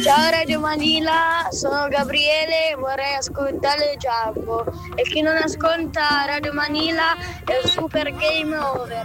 Ciao Radio Manila, sono Gabriele e vorrei ascoltare Giambo. E chi non ascolta Radio Manila è un super game over.